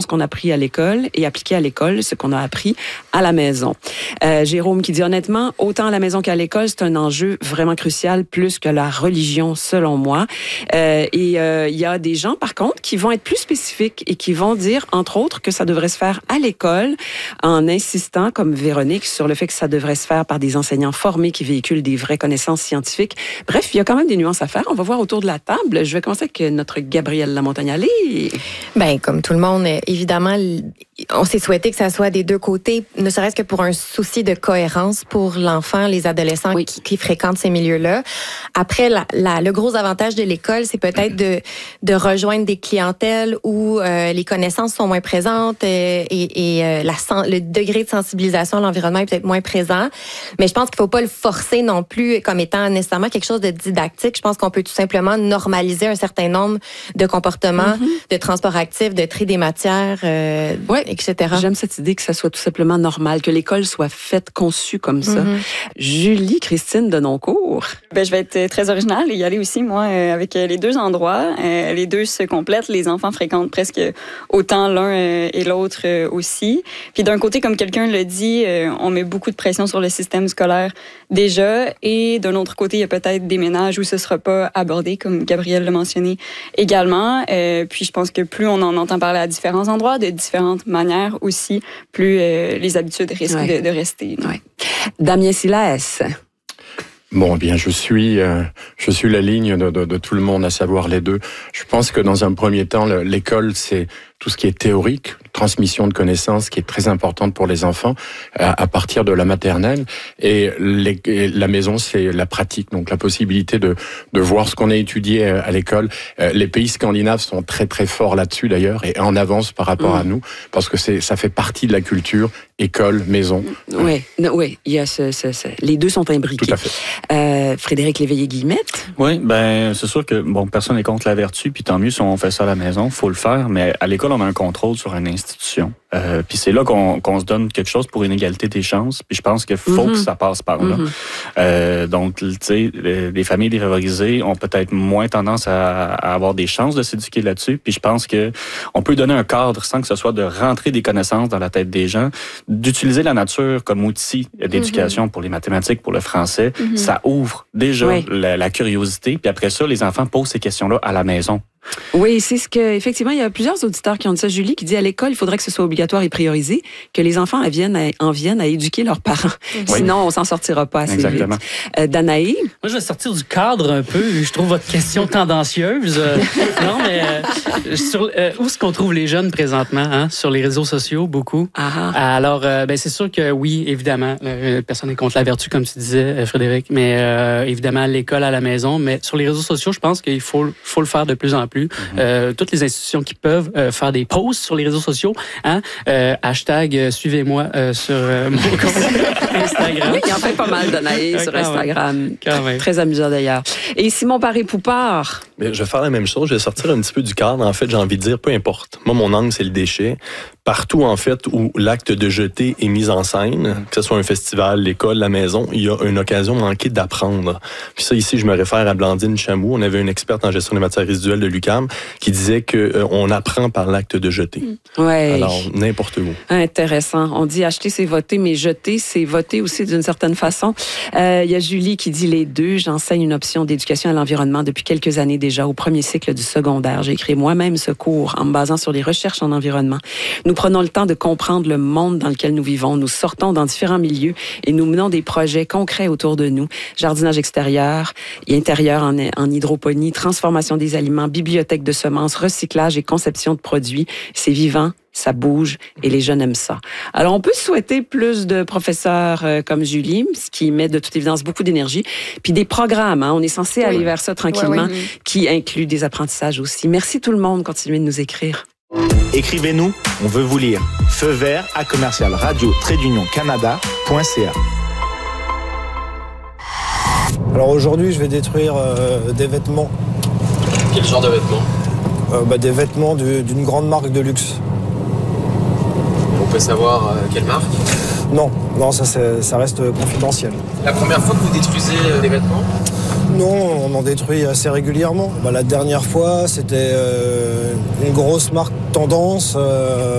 qu'on a appris à l'école et appliquer à l'école ce qu'on a appris à la maison. Jérôme qui dit honnêtement, autant à la maison qu'à l'école, c'est un enjeu vraiment crucial, plus que la religion, selon moi. Il y a des gens, par contre, qui vont être plus spécifiques et qui vont dire, entre autres, que ça devrait se faire à l'école, en insistant, comme Véronique, sur le fait que ça devrait se faire par des enseignants formés qui véhiculent des vraies connaissances scientifiques. Bref, il y a quand même des nuances à faire. On va voir autour de la table. Je vais commencer avec notre Gabrielle Lamontagne. Allez! Bien, comme tout le monde, évidemment, on s'est souhaité que ça soit des deux côtés, ne serait-ce que pour un souci de cohérence pour l'enfant, les adolescents qui fréquentent ces milieux-là. Après, le gros avantage de l'école, c'est peut-être de rejoindre des clientèles où les connaissances sont moins présentes et le degré de sensibilisation à l'environnement est peut-être moins présent. Mais je pense qu'il ne faut pas le forcer non plus comme étant nécessairement quelque chose de didactique. Je pense qu'on peut tout simplement normaliser un certain nombre de comportements, de transport actif, de tri des matières, etc. J'aime cette idée que ça soit tout simplement normal, que l'école soit faite, conçue comme ça. Julie Christine Denoncourt. Je vais être très originale et y aller aussi, moi, avec les deux endroits. Les deux se complètent. Les enfants fréquentent presque autant l'un et l'autre aussi. Puis d'un côté, comme quelqu'un le dit, on met beaucoup de pression sur le système scolaire déjà. Et d'un autre côté, il y a peut-être des ménages où ce ne sera pas abordé, comme Gabrielle l'a mentionné également. Puis je pense que plus on en entend parler à différents endroits, de différentes manières aussi, plus les habitudes risquent de rester. Ouais. Damien Silas. Bon, eh bien, je suis la ligne de tout le monde, à savoir les deux. Je pense que dans un premier temps, l'école, c'est tout ce qui est théorique, transmission de connaissances, qui est très importante pour les enfants à partir de la maternelle. Et la maison, c'est la pratique, donc la possibilité de voir ce qu'on a étudié à l'école. Les pays scandinaves sont très très forts là-dessus d'ailleurs et en avance par rapport à nous, parce que ça fait partie de la culture, école, maison. Oui, il y a les deux sont imbriqués. Tout à fait. Frédéric Léveillé-Guillemette. Oui, c'est sûr que personne n'est contre la vertu, puis tant mieux si on fait ça à la maison, faut le faire, mais à l'école, on a un contrôle sur une institution. Puis c'est là qu'on se donne quelque chose pour une égalité des chances. Puis je pense qu'il faut que ça passe par là. Donc, tu sais, les familles défavorisées ont peut-être moins tendance à avoir des chances de s'éduquer là-dessus. Puis je pense que on peut donner un cadre sans que ce soit de rentrer des connaissances dans la tête des gens, d'utiliser la nature comme outil d'éducation pour les mathématiques, pour le français. Ça ouvre déjà la curiosité. Puis après ça, les enfants posent ces questions-là à la maison. Oui, c'est ce que, effectivement, il y a plusieurs auditeurs qui ont dit ça. Julie qui dit à l'école, il faudrait que ce soit obligatoire et priorisé, que les enfants en viennent à éduquer leurs parents. Sinon, on s'en sortira pas assez vite. Danaï? Moi, je vais sortir du cadre un peu. Je trouve votre question tendancieuse. Non, mais où est-ce qu'on trouve les jeunes présentement? Hein? Sur les réseaux sociaux, beaucoup. Alors, c'est sûr que oui, évidemment, personne n'est contre la vertu, comme tu disais, Frédéric, mais évidemment, l'école à la maison. Mais sur les réseaux sociaux, je pense qu'il faut le faire de plus en plus. Toutes les institutions qui peuvent faire des posts sur les réseaux sociaux, hashtag suivez-moi sur mon compte Instagram. Oui, il en fait pas mal, Danaï, sur Instagram. Très amusant d'ailleurs. Et Simon Paré-Poupard? Je vais faire la même chose. Je vais sortir un petit peu du cadre. En fait, j'ai envie de dire, peu importe. Moi, mon angle, c'est le déchet. Partout, en fait, où l'acte de jeter est mis en scène, que ce soit un festival, l'école, la maison, il y a une occasion manquée d'apprendre. Puis ça, ici, je me réfère à Blandine Chamou. On avait une experte en gestion des matières résiduelles de l'UQAM qui disait qu'on apprend par l'acte de jeter. Ouais. Alors, n'importe où. Intéressant. On dit acheter, c'est voter, mais jeter, c'est voter aussi d'une certaine façon. Il y a Julie qui dit les deux. J'enseigne une option d'éducation à l'environnement depuis quelques années déjà, au premier cycle du secondaire. J'ai créé moi-même ce cours en me basant sur les recherches en environnement. Nous prenons le temps de comprendre le monde dans lequel nous vivons. Nous sortons dans différents milieux et nous menons des projets concrets autour de nous. Jardinage extérieur et intérieur en hydroponie, transformation des aliments, bibliothèque de semences, recyclage et conception de produits. C'est vivant, ça bouge et les jeunes aiment ça. Alors, on peut souhaiter plus de professeurs comme Julie, ce qui met de toute évidence beaucoup d'énergie, puis des programmes. On est censé aller vers ça tranquillement, qui incluent des apprentissages aussi. Merci tout le monde. Continuez de nous écrire. Écrivez-nous, on veut vous lire. Feu vert à commercial-radio-canada.ca. Alors aujourd'hui, je vais détruire des vêtements. Quel genre de vêtements? Des vêtements d'une grande marque de luxe. On peut savoir quelle marque? Non, ça reste confidentiel. La première fois que vous détruisez des vêtements? Non, on en détruit assez régulièrement. La dernière fois, c'était une grosse marque tendance.